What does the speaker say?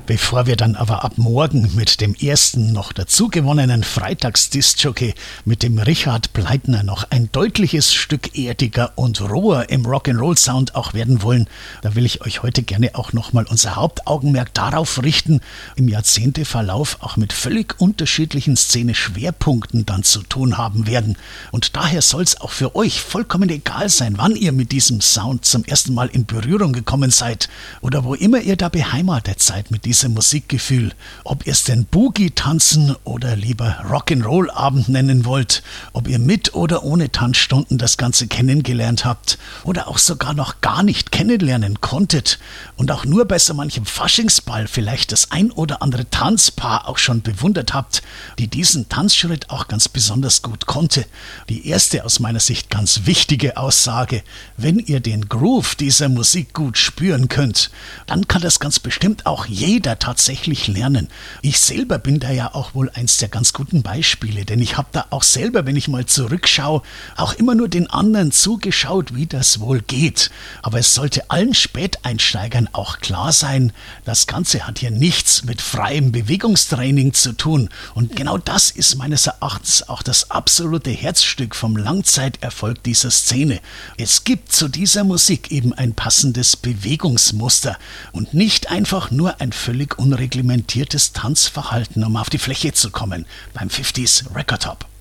Bevor wir dann aber ab morgen mit dem ersten noch dazugewonnenen Freitagsdiskjockey mit dem Richard Pleitner noch ein deutliches Stück erdiger und roher im Rock'n'Roll-Sound auch werden wollen, da will ich euch heute gerne auch nochmal unser Hauptaugenmerk darauf richten, im Jahrzehnteverlauf auch mit völlig unterschiedlichen Szene-Schwerpunkten dann zu tun haben werden. Und daher soll es auch für euch vollkommen egal sein, wann ihr mit diesem Sound zum ersten Mal in Berührung gekommen seid oder wo immer ihr da beheimatet seid mit diesem Musikgefühl, ob ihr es denn Boogie tanzen oder lieber Rock'n'Roll-Abend nennen wollt, ob ihr mit oder ohne Tanzstunden das Ganze kennengelernt habt oder auch sogar noch gar nicht kennenlernen konntet und auch nur bei so manchem Faschingsball vielleicht das ein oder andere Tanzpaar auch schon bewundert habt, die diesen Tanzschritt auch ganz besonders gut konnte. Die erste aus meiner Sicht ganz wichtige Aussage: Wenn ihr den Groove dieser Musik gut spüren könnt, dann kann das ganz bestimmt auch jeder tatsächlich lernen. Ich selber bin da ja auch wohl eins der ganz guten Beispiele, denn ich habe da auch selber, wenn ich mal zurückschaue, auch immer nur den anderen zugeschaut, wie das wohl geht. Aber es sollte allen Späteinsteigern auch klar sein, das Ganze hat hier nichts mit freiem Bewegungstraining zu tun. Und genau das ist meines Erachtens auch das absolute Herzstück vom Langzeiterfolg dieser Szene. Es gibt zu dieser Musik eben ein passendes Bewegungsmuster und nicht einfach nur ein völlig unreglementiertes Tanzverhalten, um auf die Fläche zu kommen beim 50s Record Top.